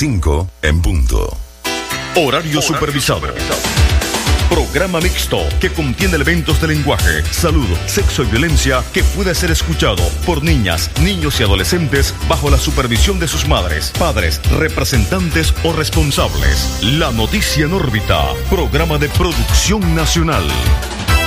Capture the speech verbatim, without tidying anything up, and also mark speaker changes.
Speaker 1: cinco en punto.
Speaker 2: Horario supervisado. Programa mixto que contiene elementos de lenguaje, salud, sexo y violencia que puede ser escuchado por niñas, niños y adolescentes bajo la supervisión de sus madres, padres, representantes o responsables. La noticia en órbita. Programa de producción nacional.